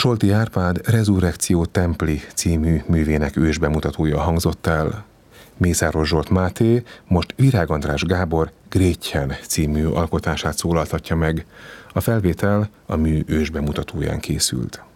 Solti Árpád Resurrekció Templi című művének ősbemutatója hangzott el. Mészáros Zsolt Máté most Virág András Gábor Grétjen című alkotását szólaltatja meg. A felvétel a mű ősbemutatóján készült.